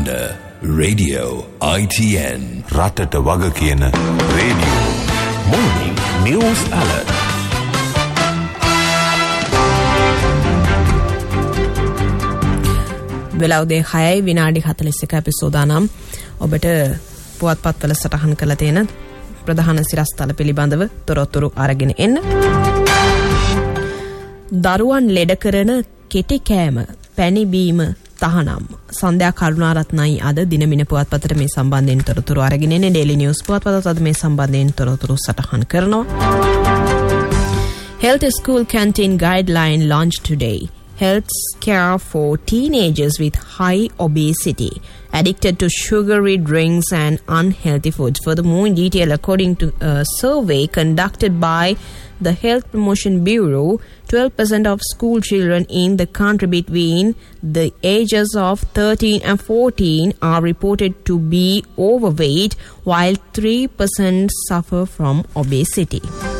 Alexander Radio ITN රටට වග කියන රේඩියෝ Morning News Alert. වෙලා උදේ 6යි විනාඩි 41 අපි සෝදානම් ඔබට පුවත්පත්වල සටහන් කළ තියෙන ප්‍රධාන සිරස්තල පිළිබඳව තොරතුරු අරගෙන එන්න. දරුවන් ලෙඩ කරන කෙටි කෑම පැණි බීම තහනම්. සන්ධ්‍යා කරුණාරත්නයි අද දිනමින පුවත්පතට මේ සම්බන්ධයෙන් තොරතුරු අරගෙන එන්නේ. ඩේලි නිවුස් පුවත්පතත් අද මේ සම්බන්ධයෙන් තොරතුරු සටහන් කරනවා. Health School Canteen Guideline launched today. Health care for teenagers with high obesity, addicted to sugary drinks and unhealthy foods. Furthermore, in detail, according to a survey conducted by the Health Promotion Bureau, 12% of school children in the country between the ages of 13 and 14 are reported to be overweight, while 3% suffer from obesity.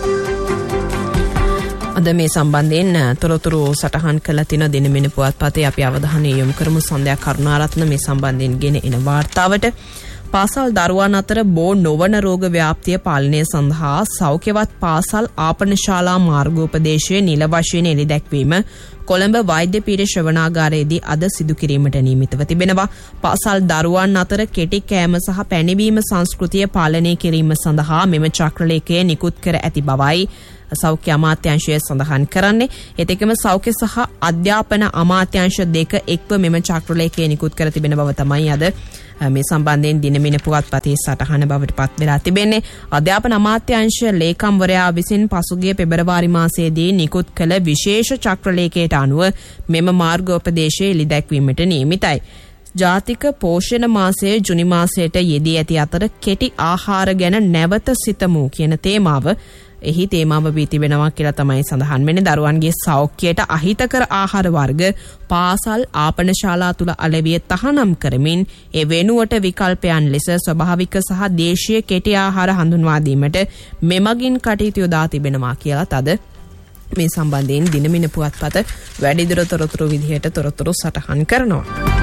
අද මේ සම්බන්ධයෙන් තොරතුරු සටහන් කළ තින දිනමින පුවත්පතේ අපි අවධානය යොමු කරමු. සන්ධ්‍යා කරුණාරත්න මේ සම්බන්ධයෙන් ගෙන එන වාර්තාවට. පාසල් දරුවන් අතර බෝ නොවන රෝග ව්‍යාප්තිය පාලනය සඳහා සෞඛ්‍යවත් පාසල් ආපනශාලා මාර්ගෝපදේශයේ නිල වශයෙන් එළිදැක්වීම කොළඹ වෛද්‍ය පීඨ ශ්‍රවණාගාරයේදී අද සිදු කිරීමට නියමිතව තිබෙනවා. පාසල් දරුවන් අතර කෙටි කෑම සහ පැණිබීම සංස්කෘතිය පාලනය කිරීම සඳහා මෙම චක්‍රලේඛය නිකුත් කර ඇති බවයි සෞඛ්‍ය අමාත්‍යාංශය සඳහන් කරන්නේ. ඒතෙකම සෞඛ්‍ය සහ අධ්‍යාපන අමාත්‍යාංශ දෙක එක්ව මෙම චක්‍රලේඛය නිකුත් කර තිබෙන බව තමයි අද මේ සම්බන්ධයෙන් දිනමින පුවත්පතේ සටහන බවට පත් වෙලා තිබෙන්නේ. අධ්‍යාපන අමාත්‍යාංශ ලේකම්වරයා විසින් පසුගිය පෙබරවාරි මාසයේදී නිකුත් කළ විශේෂ චක්‍රලේඛයට අනුව මෙම මාර්ගෝපදේශය එළිදැක්වීමට නියමිතයි. ජාතික පෝෂණ මාසයේ ජුනි මාසයට යෙදී ඇති අතර කෙටි ආහාර ගැන නැවත සිතමු කියන තේමාව එහි තේමාව වී තිබෙනවා කියලා තමයි සඳහන් වෙන්නේ. දරුවන්ගේ සෞඛ්‍යයට අහිතකර ආහාර වර්ග පාසල් ආපනශාලා තුල අලෙවිය තහනම් කරමින් ඒ වෙනුවට විකල්පයන් ලෙස ස්වභාවික සහ දේශීය කෙටි ආහාර හඳුන්වා දීමට මෙමගින් කටයුතු යොදා තිබෙනවා කියලා තද මේ සම්බන්ධයෙන් දිනමින පුවත්පත වැඩිදුර තොරතුරු විදිහට තොරතුරු සටහන් කරනවා.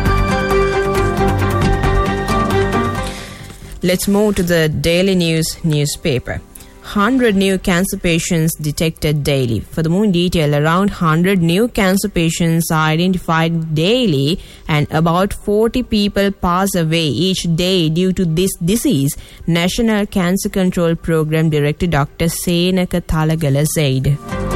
Let's move to the Daily News newspaper. 100 new cancer patients detected daily. Furthermore, in detail, around 100 new cancer patients are identified daily and about 40 people pass away each day due to this disease, National Cancer Control Program Director Dr. Senaka Thalagala said.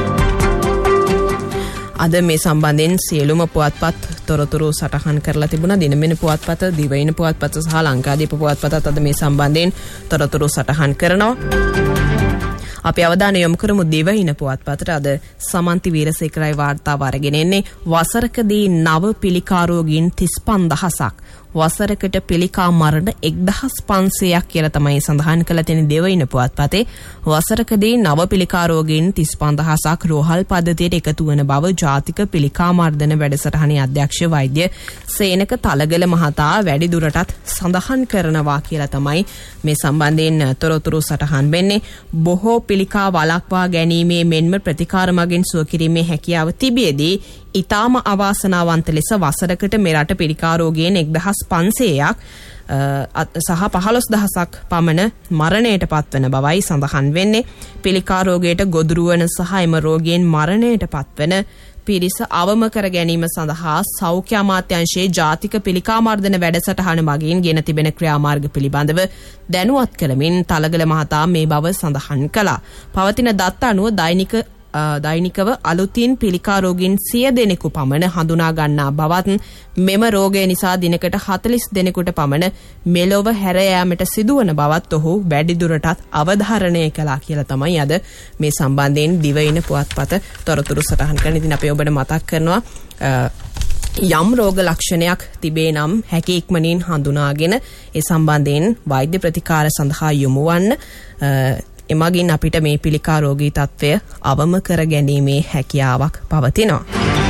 අද මේ සම්බන්ධයෙන් සියලුම පුවත්පත් තොරතුරු සටහන් කරලා තිබුණා. දිනමින පුවත්පත, දිවයින පුවත්පත සහ ලංකාදීප පුවත්පතත් අද මේ සම්බන්ධයෙන් තොරතුරු සටහන් කරනවා. අපි අවධානය යොමු කරමු දිවයින පුවත්පතට. අද සමන්ති වීරසේකරයි වාර්තාව අරගෙන එන්නේ. වසරකදී නව පිළිකා රෝගීන් 35000ක් වසරකට පිළිකා මරණ 1500ක් කියලා තමයි සඳහන් කළ තියෙන දිවයින පුවත්පතේ. වසරකදී නව පිළිකා රෝගීන් 35000ක් රෝහල් පද්ධතියට එකතු වන බව ජාතික පිළිකා මර්ධන වැඩසටහනේ අධ්‍යක්ෂ වෛද්‍ය සේනක තලගල මහතා වැඩි දුරටත් සඳහන් කරනවා කියලා තමයි මේ සම්බන්ධයෙන් තොරතුරු සටහන් වෙන්නේ. බොහෝ පිළිකා වළක්වා ගැනීමේ මෙන්ම ප්‍රතිකාර මගින් සුව කිරීමේ හැකියාව තිබියදී ඊටාම අවාසනාවන්ත ලෙස වසරකට මෙරට පිළිකා රෝගීන් 1500ක් සහ 15000ක් පමණ මරණයට පත්වන බවයි සඳහන් වෙන්නේ. පිළිකා රෝගයට ගොදුරු වන සහ එම රෝගීන් මරණයට පත්වන පිරිස අවම කර ගැනීම සඳහා සෞඛ්‍ය අමාත්‍යාංශයේ ජාතික පිළිකා මර්ධන වැඩසටහන මගින් ගෙන තිබෙන ක්‍රියාමාර්ග පිළිබඳව දැනුවත් කරමින් තලගල මහතා මේ බව සඳහන් කළා. පවතින දත්ත අනුව දෛනිකව අලුතින් පිළිකා රෝගීන් 100 දෙනෙකු පමණ හඳුනා ගන්නා බවත් මෙම රෝගය නිසා දිනකට 40 දෙනෙකුට පමණ මෙලොව හැර යාමට සිදුවන බවත් ඔහු වැඩිදුරටත් අවධාරණය කළා කියලා තමයි අද මේ සම්බන්ධයෙන් දිවයින පුවත්පත තොරතුරු සටහන් කරන. ඉතින් අපි ඔබට මතක් කරනවා යම් රෝග ලක්ෂණයක් තිබේ නම් හැකි ඉක්මනින් හඳුනාගෙන ඒ සම්බන්ධයෙන් වෛද්‍ය ප්‍රතිකාර සඳහා යොමු වන්න. එමගින් අපිට මේ පිළිකා රෝගී තත්ත්වය අවම කර ගැනීමේ හැකියාවක් පවතිනවා.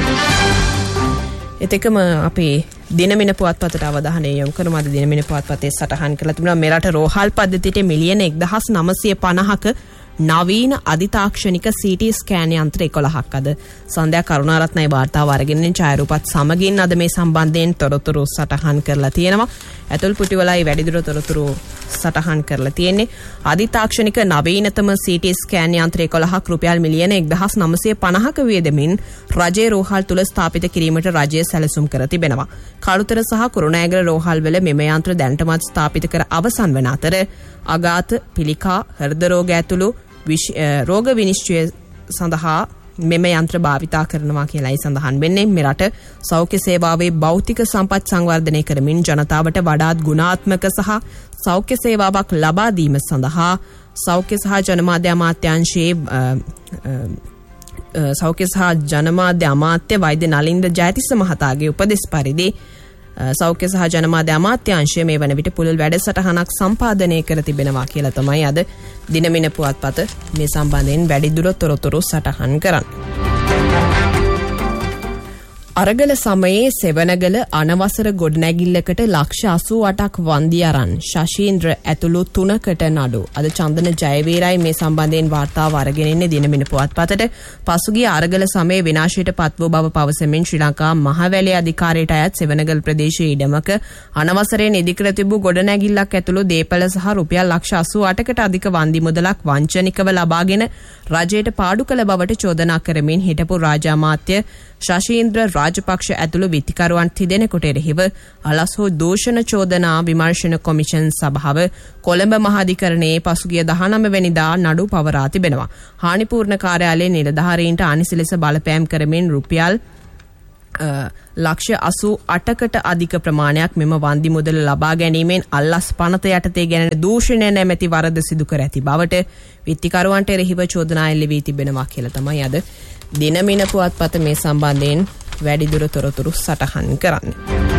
එතකම අපි දිනමින පුවත්පතට අවධානය යොමු කරමු. අද දිනමින පුවත්පතේ සටහන් කරලා තිබුණා මෙරට රෝහල් පද්ධතියට මිලියන 1950ක නවීන අධිතාක්ෂණික CT ස්කෑන් යන්ත්‍ර 11ක් අද සන්ධ්‍යා කරුණාරත්නයි වාර්තාව අරගෙන ඡායාරූපත් සමගින් අද මේ සම්බන්ධයෙන් තොරතුරු සටහන් කරලා තියෙනවා. ඇතුල් පුටිවලයි වැඩිදුර තොරතුරු සටහන් කරලා තියෙන්නේ. අධිතාක්ෂණික නවීනතම CT ස්කෑන් යන්ත්‍ර 11ක් රුපියල් මිලියන 1950ක වියදමින් රජයේ රෝහල් තුල ස්ථාපිත කිරීමට රජය සැලසුම් කර තිබෙනවා. කළුතර සහ කුරුණෑගල රෝහල් වල මෙම යන්ත්‍ර දැනටමත් ස්ථාපිත කර අවසන් වන අතර අගාත, පිළිකා, හෘද රෝග ඇතුළු රෝග විනිශ්චය සඳහා මෙම යන්ත්‍ර භාවිතා කරනවා කියලායි සඳහන් වෙන්නේ. මෙරට සෞඛ්‍ය සේවාවේ භෞතික සම්පත් සංවර්ධනය කරමින් ජනතාවට වඩාත් ගුණාත්මක සහ සෞඛ්‍ය සේවාවක් ලබා දීම සඳහා සෞඛ්‍ය සහ ජනමාධ්‍ය අමාත්‍යාංශයේ සෞඛ්‍ය සහ ජනමාධ්‍ය අමාත්‍ය වෛද්‍ය නලින්ද ජයතිස්ස මහතාගේ උපදෙස් පරිදි සෞඛ්‍ය සහ ජනමාධ්‍ය අමාත්‍යාංශය මේ වන විට පුළුල් වැඩසටහනක් සම්පාදනය කර තිබෙනවා කියලා තමයි අද දිනමින පුවත්පත මේ සම්බන්ධයෙන් වැඩිදුර තොරතුරු සටහන් කරන්නේ. අරගල සමයේ සෙවනගල අනවසර ගොඩනැගිල්ලකට ලක්ෂ 88ක් වන්දි අරන් ශෂීන්ද්‍ර ඇතුළු 3කට නඩු. අද චන්දන ජයවීරයි මේ සම්බන්ධයෙන් වාර්තාව අරගෙන ඉන්නේ දිනමින පුවත්පතට. පසුගිය අරගල සමයේ විනාශයට පත් වූ බව පවසමින් ශ්‍රී ලංකා මහවැලේ අධිකාරියට අයත් සෙවනගල ප්‍රදේශයේ ඉඩමක අනවසරයෙන් ඉදිකර තිබූ ගොඩනැගිල්ලක් ඇතුළු දේපළ සහ රුපියල් ලක්ෂ 88කට අධික වන්දි මුදලක් වංචනිකව ලබාගෙන රජයට පාඩු කළ බවට චෝදනා කරමින් හිටපු රාජ්‍ය අමාත්‍ය ශෂීන්ද්‍ර රාජපක්ෂ ඇතුළු විත්තිකරුවන් තිදෙනෙකුට එරෙහිව අලස් හෝ දූෂණ චෝදනා විමර්ශන කොමිෂන් සභාව කොළඹ මහාධිකරණයේ පසුගිය 19 වෙනිදා නඩු පවරා තිබෙනවා. හානිපූර්ණ කාර්යාලයේ නිලධාරීන්ට අනිසි ලෙස බලපෑම් කරමින් රුපියල් ලක්ෂ 88කට අධික ප්‍රමාණයක් මෙම වන්දි මුදල ලබා ගැනීමෙන් අල්ලස් පනත යටතේ ගැනෙන දූෂණය නැමැති වරද සිදු කර ඇති බවට විත්තිකරුවන්ට එරෙහිව චෝදනා එල්ල වී තිබෙනවා කියලා තමයි අද දිනමින පුවත්පත මේ සම්බන්ධයෙන් වැඩිදුර තොරතුරු සටහන් කරන්නේ.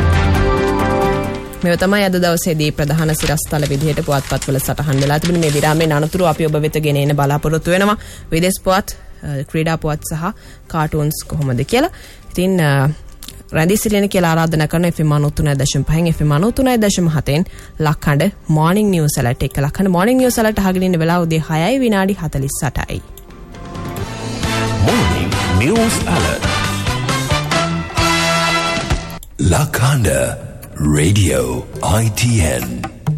මේ තමයි අද දවසේදී ප්‍රධාන සිරස්තල විදිහට පුවත්පත්වල සටහන් වෙලා තිබෙන මේ විරාමයේ අනතුරු අපි ඔබ වෙත ගෙන එන බලාපොරොත්තු වෙනවා. විදේශ පුවත්, ක්‍රීඩා පුවත් සහ කාටූන්ස් කොහොමද කියලා. ඉතින් රැඳී සිටින කියලා ආරාධනා කරන FM 93.5 FM 93.7 ලක්හඬ මොර්නිං නිවුස් ඇලර්ට් එක ලක්හඬ මොර්නිං නිවුස් ඇලර්ට් අහගෙන ඉන්න වෙලාව උදේ 6:48යි. Morning News Alert. Lakhanda Radio ITN.